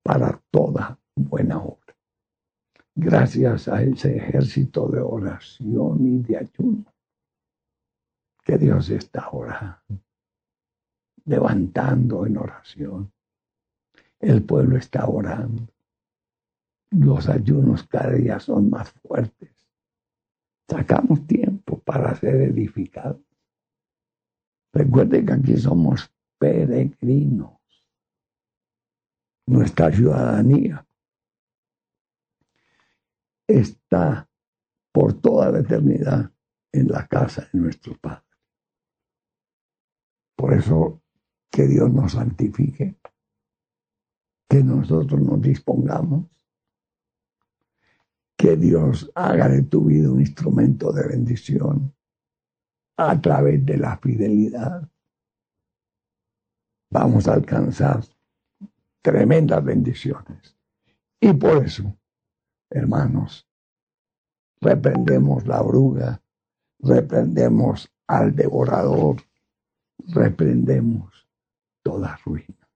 para toda buena obra. Gracias a ese ejército de oración y de ayuno que Dios está ahora levantando en oración. El pueblo está orando. Los ayunos cada día son más fuertes. Sacamos tiempo para ser edificados. Recuerden que aquí somos peregrinos. Nuestra ciudadanía está por toda la eternidad en la casa de nuestro Padre. Por eso que Dios nos santifique, que nosotros nos dispongamos, que Dios haga de tu vida un instrumento de bendición a través de la fidelidad. Vamos a alcanzar tremendas bendiciones. Y por eso, hermanos, reprendemos la oruga, reprendemos al devorador, reprendemos toda ruina.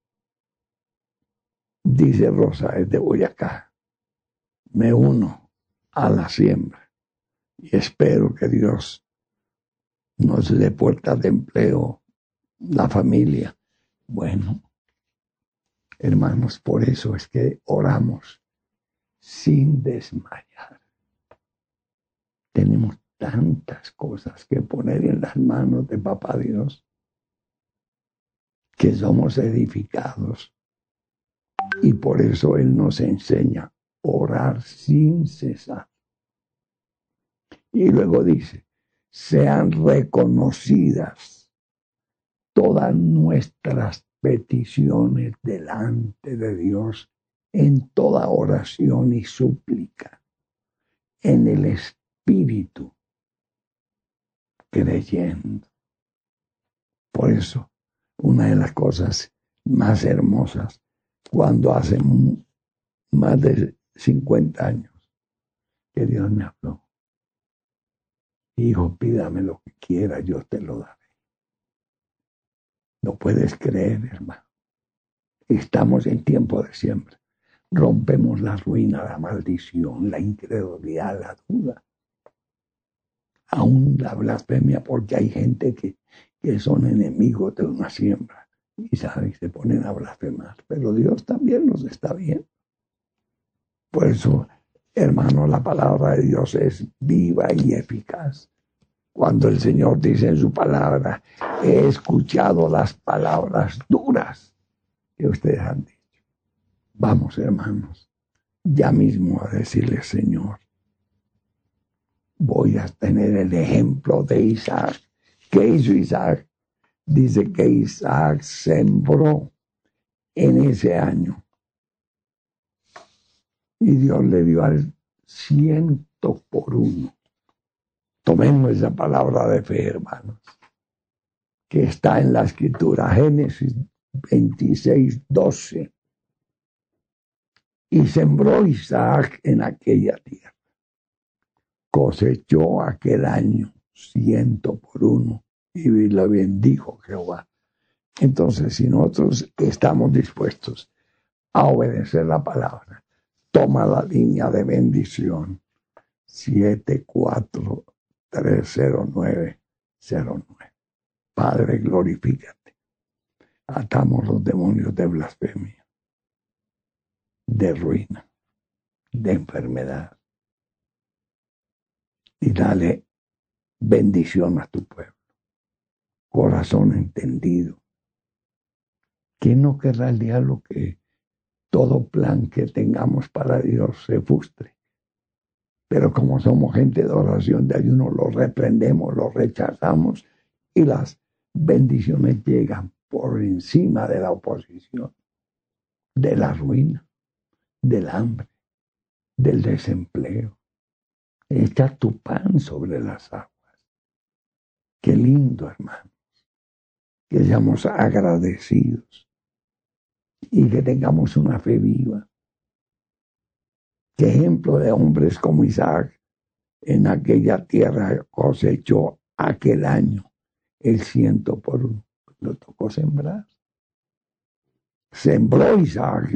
Dice Rosa desde Boyacá, me uno a la siembra y espero que Dios nos dé puertas de empleo, la familia. Bueno, hermanos, por eso es que oramos sin desmayar. Tenemos tantas cosas que poner en las manos de Papá Dios, que somos edificados. Y por eso Él nos enseña a orar sin cesar. Y luego dice, sean reconocidas todas nuestras peticiones delante de Dios en toda oración y súplica, en el Espíritu, creyendo. Por eso, una de las cosas más hermosas, cuando hace más de 50 años que Dios me habló, hijo, pídame lo que quiera, yo te lo daré. No puedes creer, hermano. Estamos en tiempo de siembra. Rompemos la ruina, la maldición, la incredulidad, la duda. Aún la blasfemia, porque hay gente que son enemigos de una siembra. Y ¿sabes? Se ponen a blasfemar. Pero Dios también nos está viendo. Por eso, hermano, la palabra de Dios es viva y eficaz. Cuando el Señor dice en su palabra, he escuchado las palabras duras que ustedes han dicho. Vamos, hermanos, ya mismo a decirle, Señor, voy a tener el ejemplo de Isaac. ¿Qué hizo Isaac? Dice que Isaac sembró en ese año. Y Dios le dio al 100 por 1. Tomemos esa palabra de fe, hermanos, que está en la Escritura, Génesis 26:12. Y sembró Isaac en aquella tierra. Cosechó aquel año 100 por 1 y lo bendijo Jehová. Entonces, si nosotros estamos dispuestos a obedecer la palabra, toma la línea de bendición 7430909. Padre, glorifícate. Atamos los demonios de blasfemia, de ruina, de enfermedad. Y dale bendición a tu pueblo. Corazón entendido. ¿Quién no querrá el diablo que todo plan que tengamos para Dios se frustre? Pero como somos gente de oración, de ayuno, lo reprendemos, lo rechazamos y las bendiciones llegan por encima de la oposición, de la ruina, del hambre, del desempleo. Echa tu pan sobre las aguas. Qué lindo, hermanos, que seamos agradecidos y que tengamos una fe viva. Qué ejemplo de hombres como Isaac en aquella tierra cosechó aquel año el 100 por 1. Lo tocó sembrar. Sembró Isaac